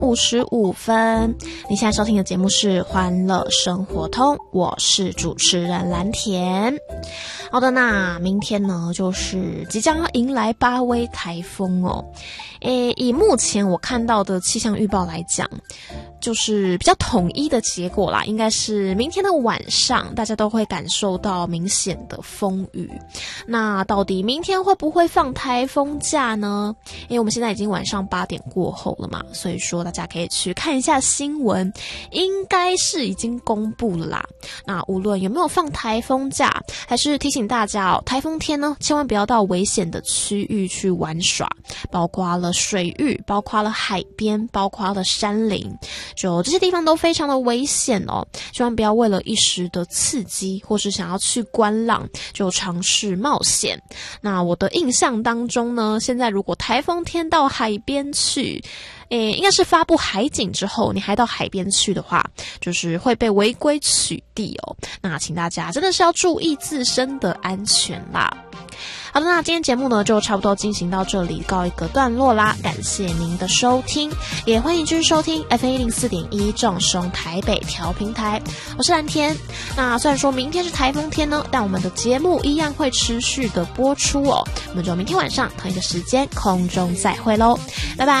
55分。你现在收听的节目是欢乐生活通，我是主持人蓝田。好的，那明天呢就是即将要迎来8威台风哦。以目前我看到的气象预报来讲，就是比较统一的结果啦，应该是明天的晚上大家都会感受到明显的风雨。那到底明天会不会放台风假呢？因为我们现在已经晚上8点过后了嘛，所以说大家可以去看一下新闻，应该是已经公布了啦。那无论有没有放台风假，还是提醒大家哦，台风天呢千万不要到危险的区域去玩耍，包括了水域，包括了海边，包括了山林，就这些地方都非常的危险哦，千万不要为了一时的刺激或是想要去观浪就尝试冒险。那我的印象当中呢，现在如果台风天到海边去，应该是发布海警之后，你还到海边去的话，就是会被违规取缔哦。那请大家真的是要注意自身的安全啦。好的，那今天节目呢就差不多进行到这里，告一个段落啦。感谢您的收听，也欢迎继续收听 FM104.1 正声台北调频台，我是蓝田。那虽然说明天是台风天呢，但我们的节目一样会持续的播出哦。我们就明天晚上同一个时间空中再会咯，拜拜。